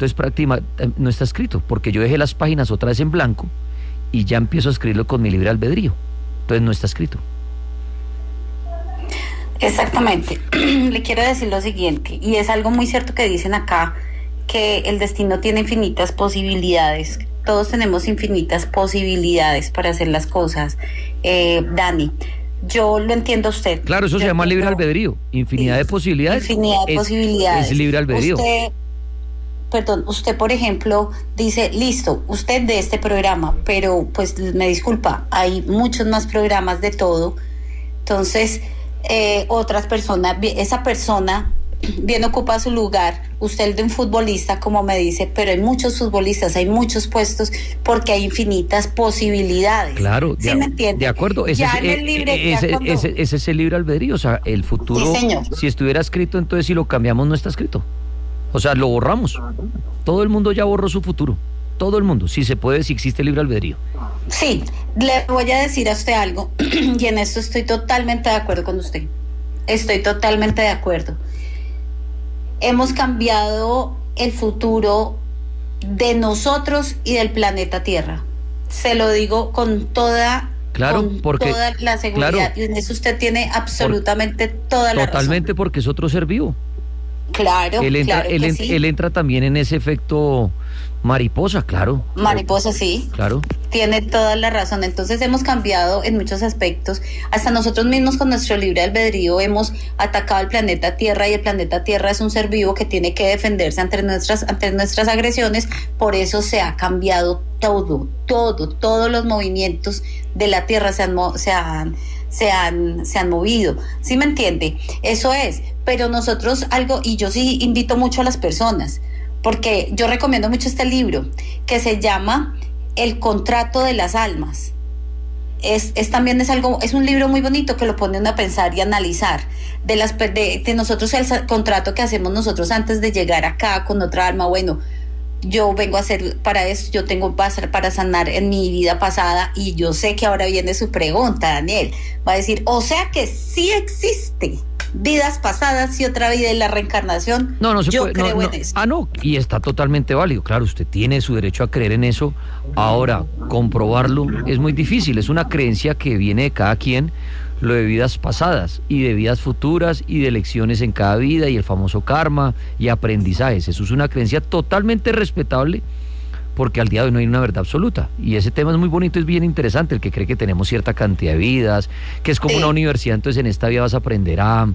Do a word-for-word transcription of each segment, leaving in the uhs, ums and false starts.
entonces prácticamente no está escrito, porque yo dejé las páginas otra vez en blanco y ya empiezo a escribirlo con mi libre albedrío. Entonces no está escrito. Exactamente. Le quiero decir lo siguiente, y es algo muy cierto que dicen acá, que el destino tiene infinitas posibilidades. Todos tenemos infinitas posibilidades para hacer las cosas. Eh, Dani, yo lo entiendo a usted. Claro, eso yo se llama entiendo, libre albedrío. Infinidad de posibilidades. Infinidad de es, posibilidades. Es libre albedrío. Usted, perdón, usted por ejemplo dice, listo, usted de este programa, pero pues me disculpa, hay muchos más programas de todo. Entonces, eh, otras personas, esa persona bien ocupa su lugar, usted el de un futbolista, como me dice, pero hay muchos futbolistas, hay muchos puestos, porque hay infinitas posibilidades. Claro, ¿Sí de, me entiende? de acuerdo, ese, ya es, en el libre, ese, cuando... ese, ese es el libre albedrío, o sea, el futuro, sí, señor. Si estuviera escrito, entonces si lo cambiamos no está escrito, o sea, lo borramos, todo el mundo ya borró su futuro, todo el mundo, si se puede, si existe libre albedrío. Sí, le voy a decir a usted algo, y en esto estoy totalmente de acuerdo con usted, estoy totalmente de acuerdo. Hemos cambiado el futuro de nosotros y del planeta Tierra. Se lo digo con toda, claro, con porque, toda la seguridad. Claro, y en eso usted tiene absolutamente por, toda la razón. Totalmente, porque es otro ser vivo. Claro, él entra, claro él, que en, sí. él entra también en ese efecto mariposa, claro. Mariposa, sí. Claro. Tiene toda la razón. Entonces hemos cambiado en muchos aspectos. Hasta nosotros mismos con nuestro libre albedrío hemos atacado al planeta Tierra, y el planeta Tierra es un ser vivo que tiene que defenderse ante nuestras, ante nuestras agresiones. Por eso se ha cambiado todo, todo, todos los movimientos de la Tierra se han, se han, se han, se han movido. ¿Sí me entiende? Eso es. Pero nosotros algo, y yo sí invito mucho a las personas, porque yo recomiendo mucho este libro, que se llama El contrato de las almas. Es, es también es algo, es un libro muy bonito que lo pone uno a pensar y analizar de las de, de nosotros, el contrato que hacemos nosotros antes de llegar acá con otra alma. Bueno, yo vengo a hacer para eso, yo tengo para sanar en mi vida pasada, y yo sé que ahora viene su pregunta, Daniel. Va a decir, o sea que sí existe vidas pasadas y otra vida en la reencarnación. No, no se yo puede, creo no, no. en eso. Ah, no, y está totalmente válido. Claro, usted tiene su derecho a creer en eso. Ahora, comprobarlo es muy difícil. Es una creencia que viene de cada quien, lo de vidas pasadas y de vidas futuras y de lecciones en cada vida y el famoso karma y aprendizajes. Eso es una creencia totalmente respetable, porque al día de hoy no hay una verdad absoluta, y ese tema es muy bonito, es bien interesante, el que cree que tenemos cierta cantidad de vidas, que es como sí. una universidad, entonces en esta vida vas a aprender a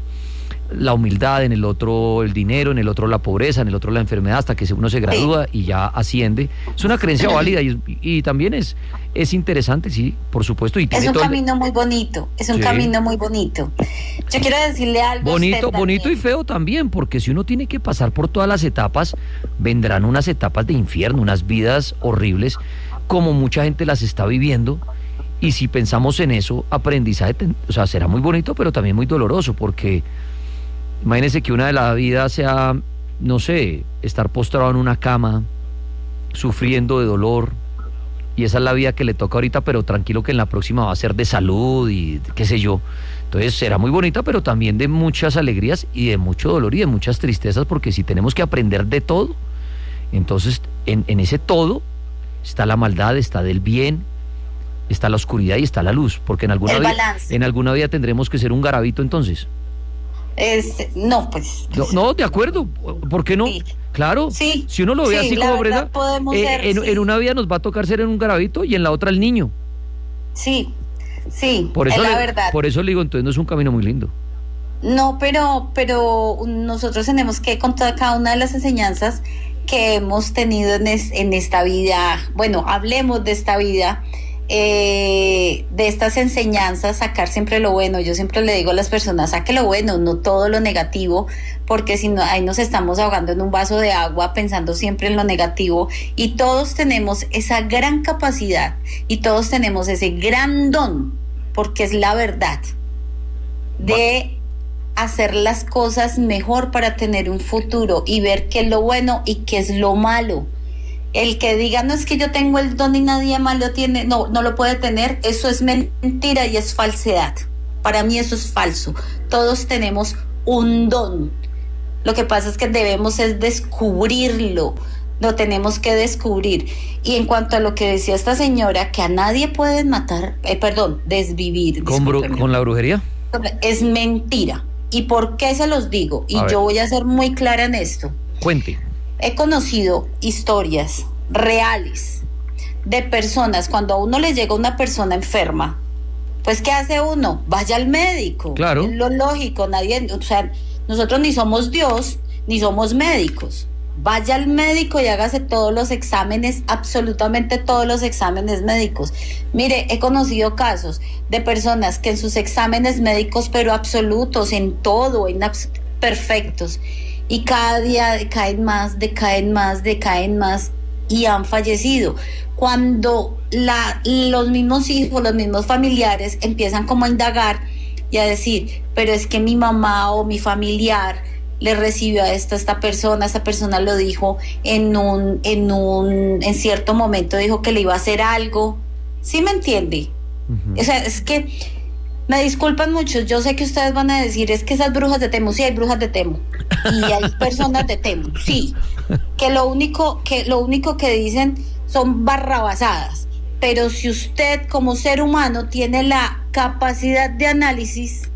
la humildad, en el otro el dinero, en el otro la pobreza, en el otro la enfermedad, hasta que uno se gradúa sí. y ya asciende. Es una creencia válida y, y también es, es interesante, sí, por supuesto. Y tiene es un todo camino el... muy bonito, es un sí. camino muy bonito. Yo quiero decirle algo bonito, a usted, bonito y feo también, porque si uno tiene que pasar por todas las etapas, vendrán unas etapas de infierno, unas vidas horribles, como mucha gente las está viviendo. Y si pensamos en eso, aprendizaje, o sea, será muy bonito, pero también muy doloroso, porque imagínense que una de la vida sea, no sé, estar postrado en una cama, sufriendo de dolor, y esa es la vida que le toca ahorita, pero tranquilo que en la próxima va a ser de salud y qué sé yo. Entonces será muy bonita, pero también de muchas alegrías y de mucho dolor y de muchas tristezas, porque si tenemos que aprender de todo, entonces en, en ese todo está la maldad, está del bien, está la oscuridad y está la luz, porque en alguna, vida, en alguna vida tendremos que ser un garabito entonces. Es, no, pues... No, no, de acuerdo, ¿por qué no? Sí. Claro, sí, si uno lo ve sí, así como Brenda, eh, ser, en, sí. en una vida nos va a tocar ser en un garabito y en la otra el niño. Sí, sí, por eso es la le, verdad. Por eso le digo, entonces no es un camino muy lindo. No, pero, pero nosotros tenemos que contar cada una de las enseñanzas que hemos tenido en, es, en esta vida. Bueno, hablemos de esta vida, eh, de estas enseñanzas, sacar siempre lo bueno. Yo siempre le digo a las personas, saque lo bueno, no todo lo negativo, porque si no, ahí nos estamos ahogando en un vaso de agua pensando siempre en lo negativo. Y todos tenemos esa gran capacidad y todos tenemos ese gran don, porque es la verdad, de hacer las cosas mejor para tener un futuro y ver qué es lo bueno y qué es lo malo. El que diga, no, es que yo tengo el don y nadie más lo tiene, no, no lo puede tener, eso es mentira y es falsedad. Para mí eso es falso. Todos tenemos un don. Lo que pasa es que debemos es descubrirlo, lo tenemos que descubrir. Y en cuanto a lo que decía esta señora, que a nadie pueden matar, eh, perdón, desvivir. ¿Con, bru- ¿Con la brujería? Es mentira. ¿Y por qué se los digo? Y yo voy a ser muy clara en esto. Cuente. He conocido historias reales de personas, cuando a uno le llega una persona enferma, pues ¿qué hace uno? Vaya al médico. Claro. Es lo lógico, nadie, o sea, nosotros ni somos Dios, ni somos médicos. Vaya al médico y hágase todos los exámenes, absolutamente todos los exámenes médicos. Mire, he conocido casos de personas que en sus exámenes médicos, pero absolutos, en todo, en abs- perfectos, y cada día decaen más, decaen más, decaen más y han fallecido. Cuando la, los mismos hijos, los mismos familiares empiezan como a indagar y a decir, pero es que mi mamá o mi familiar le recibió a esta, esta persona, esta persona lo dijo en un, en un, en cierto momento dijo que le iba a hacer algo. ¿Sí me entiende? Uh-huh. O sea, es que me disculpan muchos, yo sé que ustedes van a decir, es que esas brujas de Temu, sí hay brujas de Temu, y hay personas de Temu, sí, que lo único, que lo único que dicen son barrabasadas, pero si usted como ser humano tiene la capacidad de análisis,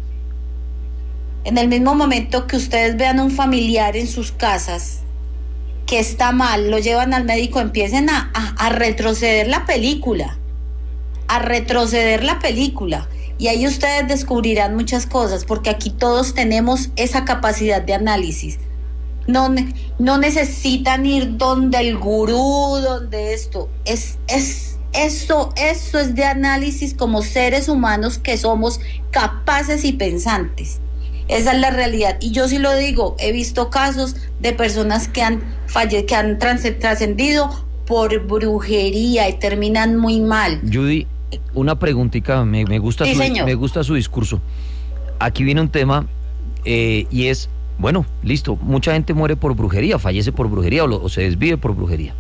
en el mismo momento que ustedes vean a un familiar en sus casas que está mal, lo llevan al médico, empiecen a, a, a retroceder la película, a retroceder la película, y ahí ustedes descubrirán muchas cosas, porque aquí todos tenemos esa capacidad de análisis. No, no necesitan ir donde el gurú, donde esto, es, es, eso, eso es de análisis como seres humanos que somos capaces y pensantes. Esa es la realidad, y yo sí lo digo, he visto casos de personas que han falle- que han trans- trascendido por brujería y terminan muy mal. Judy, una preguntita, me, me, gusta sí, su, señor. me gusta su discurso. Aquí viene un tema eh, y es, bueno, listo, mucha gente muere por brujería, fallece por brujería o, lo, o se desvive por brujería.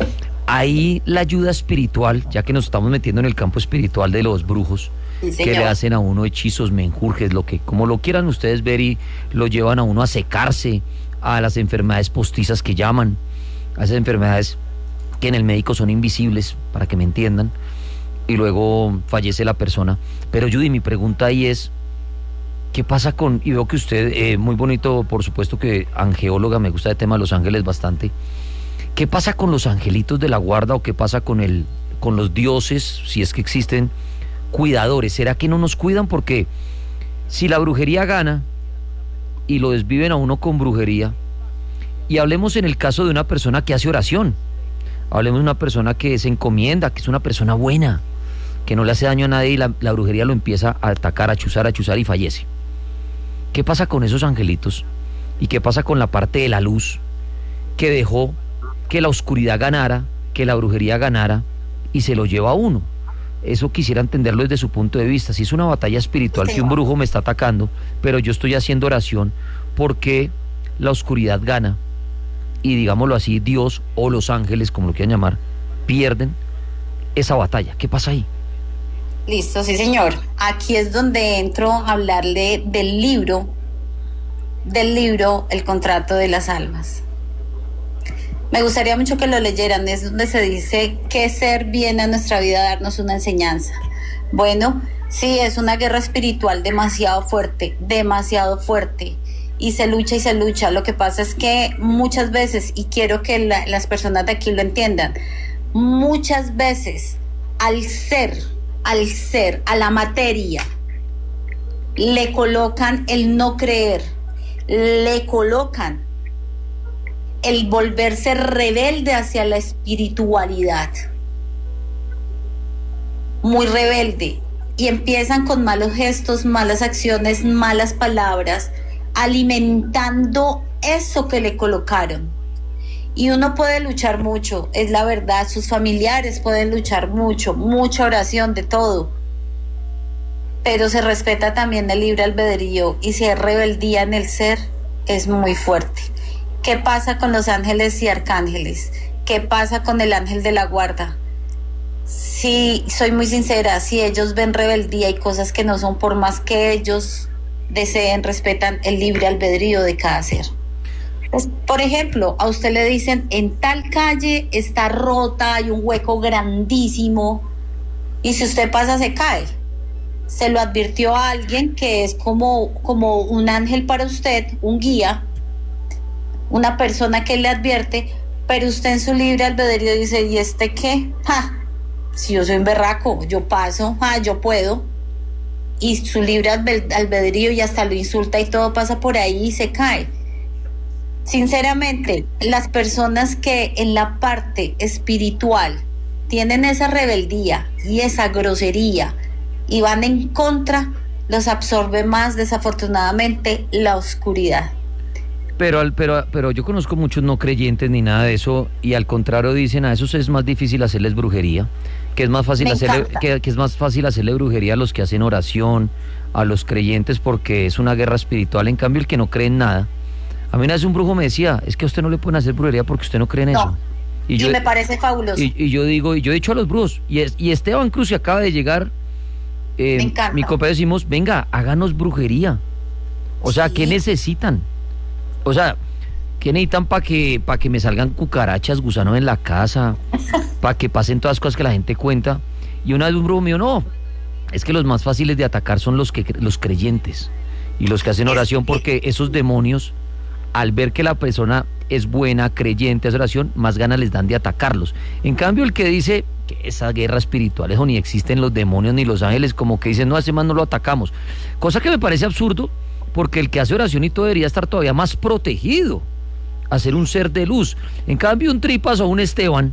Ahí la ayuda espiritual, ya que nos estamos metiendo en el campo espiritual de los brujos, sí, que le hacen a uno hechizos, menjurjes, lo que, como lo quieran ustedes ver, y lo llevan a uno a secarse, a las enfermedades postizas que llaman, a esas enfermedades que en el médico son invisibles, para que me entiendan, y luego fallece la persona. Pero Judy, mi pregunta ahí es, ¿qué pasa con, y veo que usted, eh, muy bonito, por supuesto que angeóloga, me gusta el tema de los ángeles bastante, ¿qué pasa con los angelitos de la guarda o qué pasa con el, con los dioses, si es que existen cuidadores? ¿Será que no nos cuidan? Porque si la brujería gana y lo desviven a uno con brujería, y hablemos en el caso de una persona que hace oración, hablemos de una persona que se encomienda, que es una persona buena, que no le hace daño a nadie, y la, la brujería lo empieza a atacar, a chuzar, a chuzar y fallece. ¿Qué pasa con esos angelitos? ¿Y qué pasa con la parte de la luz que dejó que la oscuridad ganara, que la brujería ganara y se lo lleva a uno? Eso quisiera entenderlo desde su punto de vista. Si es una batalla espiritual que un brujo me está atacando, pero yo estoy haciendo oración, porque la oscuridad gana y, digámoslo así, Dios o los ángeles, como lo quieran llamar, pierden esa batalla? ¿Qué pasa ahí? Listo, sí señor. Aquí es donde entro a hablarle del libro, del libro El contrato de las almas. Me gustaría mucho que lo leyeran, es donde se dice que ser viene a nuestra vida a darnos una enseñanza. Bueno, sí, es una guerra espiritual demasiado fuerte, demasiado fuerte, y se lucha y se lucha. Lo que pasa es que muchas veces, y quiero que la, las personas de aquí lo entiendan, muchas veces al ser, al ser, a la materia, le colocan el no creer, le colocan el volverse rebelde hacia la espiritualidad, muy rebelde, y empiezan con malos gestos, malas acciones, malas palabras, alimentando eso que le colocaron. Y uno puede luchar mucho, es la verdad, sus familiares pueden luchar mucho, mucha oración, de todo, pero se respeta también el libre albedrío, y si hay rebeldía en el ser, es muy fuerte. ¿Qué pasa con los ángeles y arcángeles? ¿Qué pasa con el ángel de la guarda? Sí, soy muy sincera, si ellos ven rebeldía y cosas que no son, por más que ellos deseen, respetan el libre albedrío de cada ser. Pues, por ejemplo, a usted le dicen, en tal calle está rota, hay un hueco grandísimo, y si usted pasa se cae. Se lo advirtió a alguien que es como, como un ángel para usted, un guía, una persona que le advierte, pero usted en su libre albedrío dice, ¿y este qué? ¡Ja! Si yo soy un berraco, yo paso, ¡ja! Yo puedo. Y su libre albedrío y hasta lo insulta y todo pasa por ahí y se cae. Sinceramente, las personas que en la parte espiritual tienen esa rebeldía y esa grosería y van en contra, los absorbe más desafortunadamente la oscuridad. Pero, pero, pero yo conozco muchos no creyentes ni nada de eso, y al contrario dicen, a esos es más difícil hacerles brujería, que es más fácil hacerle, que, que es más fácil hacerle brujería a los que hacen oración, a los creyentes, porque es una guerra espiritual. En cambio, el que no cree en nada, a mí una vez un brujo me decía, es que a usted no le pueden hacer brujería porque usted no cree en no. eso. Y, y yo, me parece fabuloso. Y, y yo digo, y yo he dicho a los brujos, y, es, y Esteban Cruz, que acaba de llegar, eh, me encanta. Mi compañero, decimos, venga, háganos brujería. O sea, sí. ¿Qué necesitan? O sea, ¿qué necesitan para que, para que me salgan cucarachas, gusanos en la casa? Para que pasen todas las cosas que la gente cuenta. Y una vez un brujo mío, no, es que los más fáciles de atacar son los, que, los creyentes y los que hacen oración, porque esos demonios, al ver que la persona es buena, creyente, hace oración, más ganas les dan de atacarlos. En cambio, el que dice que esa guerra espiritual, eso ni existen los demonios ni los ángeles, como que dicen, no, a ese más no lo atacamos. Cosa que me parece absurdo, porque el que hace oración y todo debería estar todavía más protegido, a ser un ser de luz. En cambio, un Tripas o un Esteban,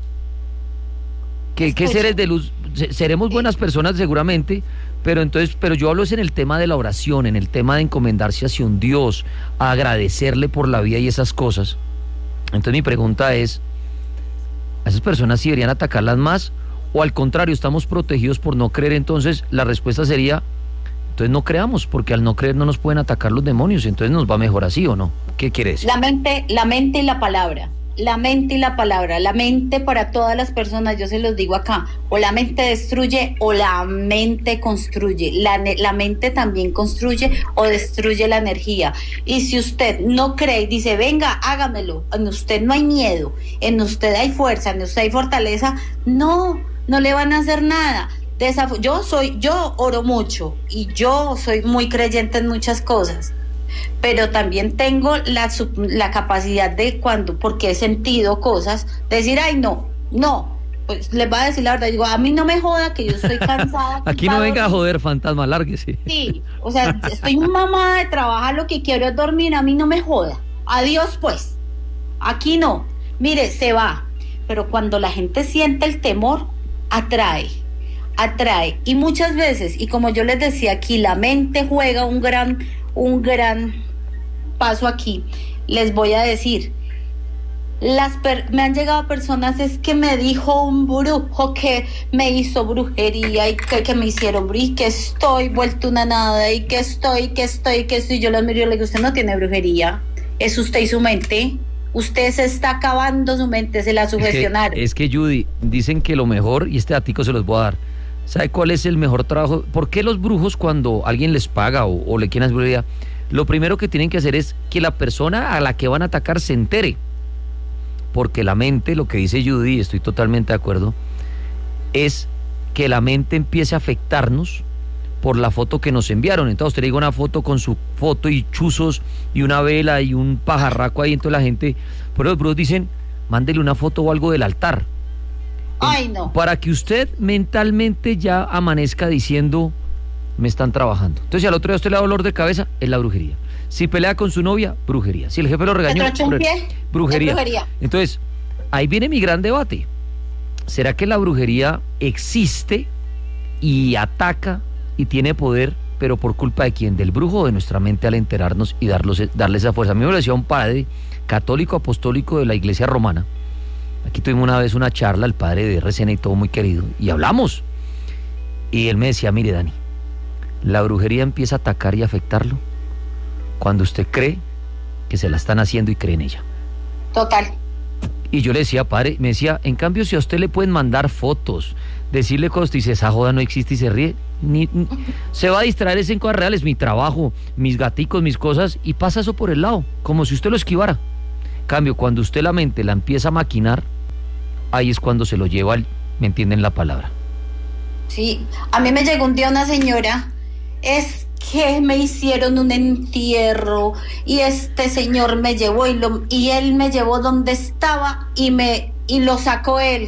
que, ¿qué seres de luz? Seremos buenas personas seguramente, pero entonces, pero yo hablo es en el tema de la oración, en el tema de encomendarse hacia un Dios, a agradecerle por la vida y esas cosas. Entonces mi pregunta es, ¿a esas personas sí deberían atacarlas más? O al contrario, estamos protegidos por no creer. Entonces la respuesta sería, entonces no creamos, porque al no creer no nos pueden atacar los demonios, entonces nos va mejor así, ¿o no? ¿Qué quiere decir? La mente, la mente y la palabra, la mente y la palabra, la mente para todas las personas, yo se los digo acá, o la mente destruye o la mente construye, la, la mente también construye o destruye la energía, y si usted no cree y dice, venga, hágamelo, en usted no hay miedo, en usted hay fuerza, en usted hay fortaleza, no, no le van a hacer nada. Yo soy, yo oro mucho y yo soy muy creyente en muchas cosas, pero también tengo la, la capacidad de cuando, porque he sentido cosas, de decir, ay no, no, pues les voy a decir la verdad, digo, a mí no me joda que yo estoy cansada. Aquí no venga a joder, fantasma, lárguese. Sí, o sea, estoy mamada de trabajar, lo que quiero es dormir, a mí no me joda, adiós pues, aquí no, mire, se va, pero cuando la gente siente el temor, atrae. atrae y muchas veces, y como yo les decía aquí, la mente juega un gran un gran paso aquí. Les voy a decir, las per- me han llegado personas, es que me dijo un brujo que me hizo brujería y que, que me hicieron brujería y que estoy vuelto una nada y que estoy, que estoy, que estoy. Yo los miro y le digo, usted no tiene brujería, es usted y su mente. Usted se está acabando su mente, se la sugestionaron. Es que, es que Judy, dicen que lo mejor, y este datico se los voy a dar, ¿sabe cuál es el mejor trabajo? ¿Por qué los brujos, cuando alguien les paga o, o le quieren hacer brujería, lo primero que tienen que hacer es que la persona a la que van a atacar se entere? Porque la mente, lo que dice Judy, estoy totalmente de acuerdo, es que la mente empiece a afectarnos por la foto que nos enviaron. Entonces usted le diga una foto con su foto y chuzos y una vela y un pajarraco ahí, entonces la gente, por los brujos dicen, mándele una foto o algo del altar. Ay, no. Para que usted mentalmente ya amanezca diciendo, me están trabajando. Entonces, si al otro día usted le da dolor de cabeza, es la brujería. Si pelea con su novia, brujería. Si el jefe lo regañó, brujería. brujería. brujería. Entonces, ahí viene mi gran debate. ¿Será que la brujería existe y ataca y tiene poder, pero por culpa de quién? ¿Del brujo o de nuestra mente al enterarnos y darlos, darle esa fuerza? A mí me lo decía un padre católico apostólico de la iglesia romana. Aquí tuvimos una vez una charla, el padre de R C N y todo muy querido, y hablamos. Y él me decía, mire Dani, la brujería empieza a atacar y afectarlo cuando usted cree que se la están haciendo y cree en ella. Total. Y yo le decía, padre, me decía, en cambio si a usted le pueden mandar fotos, decirle cosas, y dice, esa joda no existe y se ríe, ni, ni, se va a distraer en cosas reales, mi trabajo, mis gaticos, mis cosas, y pasa eso por el lado, como si usted lo esquivara. Cambio, cuando usted la mente la empieza a maquinar, ahí es cuando se lo lleva, al, ¿me entienden la palabra? Sí, a mí me llegó un día una señora, es que me hicieron un entierro y este señor me llevó y, lo, y él me llevó donde estaba y me y lo sacó él.